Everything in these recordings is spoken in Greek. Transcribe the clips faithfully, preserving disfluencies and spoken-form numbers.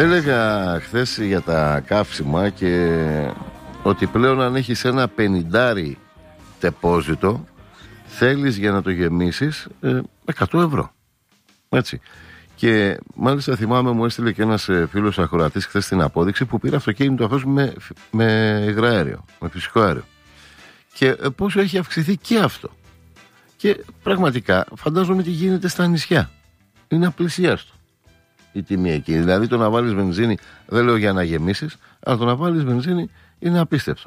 Έλεγα χθες για τα καύσιμα και ότι πλέον αν έχεις ένα πενηντάρι τεπόζιτο θέλεις για να το γεμίσεις ε, εκατό ευρώ. Έτσι. Και μάλιστα θυμάμαι μου έστειλε και ένας φίλος ακροατής χθες την απόδειξη που πήρε αυτοκίνητο αυτός με, με υγραέριο, με φυσικό αέριο. Και ε, πόσο έχει αυξηθεί και αυτό. Και πραγματικά φαντάζομαι τι γίνεται στα νησιά. Είναι απλησίαστο η τιμή εκεί. Δηλαδή το να βάλεις βενζίνη, δεν λέω για να γεμίσεις, αλλά το να βάλεις βενζίνη είναι απίστευτο.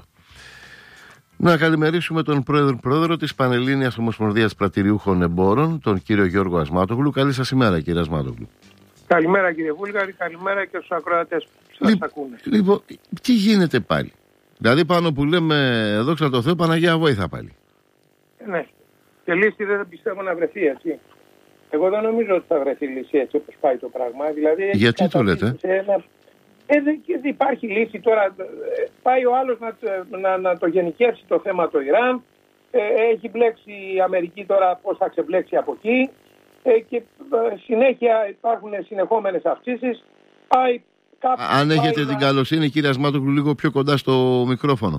Να καλημερίσουμε τον πρόεδρο, πρόεδρο της Πανελλήνιας Ομοσπονδίας Πρατηριούχων Εμπόρων, τον κύριο Γιώργο Ασμάτογλου. Καλή σας ημέρα, κύριε Ασμάτογλου. Καλημέρα, κύριε Βούλγαρη, καλημέρα και στους ακροατές που σας Λι... ακούνε. Λοιπόν, τι γίνεται πάλι? Δηλαδή πάνω που λέμε δόξα τω Θεώ, Παναγία Βόηθα πάλι. Ναι, και λύση δεν πιστεύω να βρεθεί έτσι. Εγώ δεν νομίζω ότι θα βρεθεί λύση έτσι όπως πάει το πράγμα. Δηλαδή, γιατί το λέτε? Ένα... Ε, δεν υπάρχει λύση τώρα. Πάει ο άλλος να, να, να το γενικεύσει το θέμα το Ιράν. Ε, έχει μπλέξει η Αμερική τώρα πώς θα ξεμπλέξει από εκεί. Ε, και ε, συνέχεια υπάρχουν συνεχόμενες αυξήσεις. Πάει, κάπου, Αν πάει έχετε να... την καλοσύνη, κύριε Ασμάτογλου, λίγο πιο κοντά στο μικρόφωνο.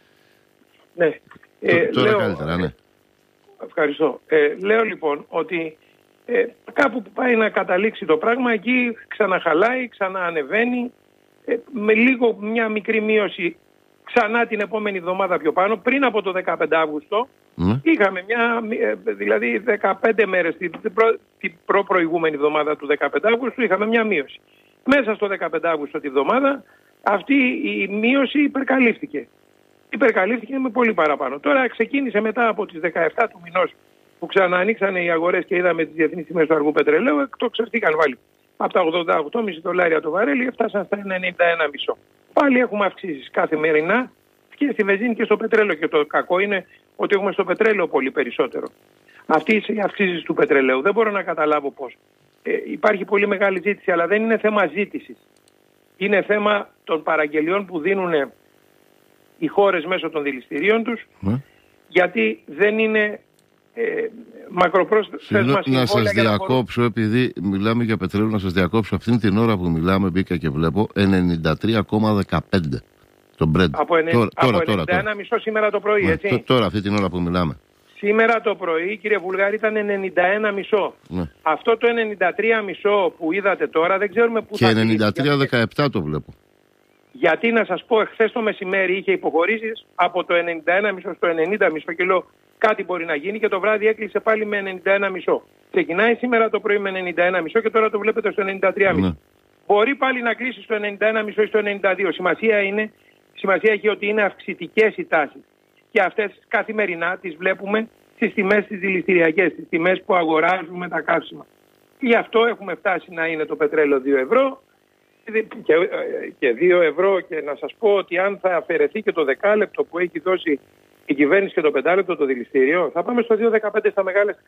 Ναι. Ε, Τ, τώρα λέω, καλύτερα, ναι. Ευχαριστώ. Ε, λέω λοιπόν ότι ε, κάπου που πάει να καταλήξει το πράγμα, εκεί ξαναχαλάει, ξαναανεβαίνει. Ε, με λίγο μια μικρή μείωση ξανά την επόμενη εβδομάδα πιο πάνω. Πριν από το δεκαπέντε Αυγούστου mm. είχαμε μια, δηλαδή δεκαπέντε μέρες την προ, την προ-προηγούμενη εβδομάδα του δεκαπέντε Αυγούστου είχαμε μια μείωση. Μέσα στο δεκαπέντε Αυγούστου τη εβδομάδα αυτή η μείωση υπερκαλύφθηκε. Υπερκαλύφθηκε με πολύ παραπάνω. Τώρα ξεκίνησε μετά από τις δεκαεπτά του μηνός που ξαναανοίξανε οι αγορές και είδαμε τις διεθνείς τιμές του αργού πετρελαίου, εκτοξευθήκαν βάλει. Από τα ογδόντα οκτώ κόμμα πέντε δολάρια το βαρέλι έφτασαν στα ενενήντα ένα κόμμα πέντε. Πάλι έχουμε αυξήσεις καθημερινά και στη βενζίνη και στο πετρέλαιο. Και το κακό είναι ότι έχουμε στο πετρέλαιο πολύ περισσότερο. Αυτή η αυξήσεις του πετρελαίου δεν μπορώ να καταλάβω πώς. Ε, υπάρχει πολύ μεγάλη ζήτηση, αλλά δεν είναι θέμα ζήτησης. Είναι θέμα των παραγγελιών που δίνουν οι χώρες μέσω των δηληστηρίων τους, mm. γιατί δεν είναι ε, μακροπρόθεσμα συμβόλαια. Να σας διακόψω, να επειδή μιλάμε για πετρέλαιο, να σας διακόψω. Αυτήν την ώρα που μιλάμε μπήκα και βλέπω ενενήντα τρία κόμμα δεκαπέντε το Brent. Από, ενε... τώρα, από τώρα, ενενήντα ένα κόμμα πέντε τώρα. σήμερα το πρωί, ναι, έτσι. Τώρα αυτή την ώρα που μιλάμε. Σήμερα το πρωί, κύριε Βουλγάρη, ήταν ενενήντα ένα κόμμα πέντε. Ναι. Αυτό το ενενήντα τρία κόμμα πέντε που είδατε τώρα δεν ξέρουμε πού και θα ενενήντα τρία κόμμα δεκαεπτά το βλέπω. Γιατί να σας πω, εχθές το μεσημέρι είχε υποχωρήσεις από το ενενήντα ένα κόμμα πέντε στο ενενήντα κόμμα πέντε και λέω κάτι μπορεί να γίνει και το βράδυ έκλεισε πάλι με ενενήντα ένα κόμμα πέντε. Ξεκινάει σήμερα το πρωί με ενενήντα ένα κόμμα πέντε και τώρα το βλέπετε στο ενενήντα τρία κόμμα πέντε. Ναι. Μπορεί πάλι να κλείσει στο ενενήντα ένα κόμμα πέντε ή στο ενενήντα δύο. Σημασία, είναι, σημασία έχει ότι είναι αυξητικές οι τάσεις. Και αυτές καθημερινά τις βλέπουμε στις τιμές τις δηληστηριακές, στις τιμές που αγοράζουμε τα καύσιμα. Γι' αυτό έχουμε φτάσει να είναι το πετρέλαιο δύο ευρώ. Και, και δύο ευρώ και να σας πω ότι αν θα αφαιρεθεί και το δεκάλεπτο που έχει δώσει η κυβέρνηση και το πεντάλεπτο το δηληστήριο, θα πάμε στο δύο δεκαπέντε στα μεγάλα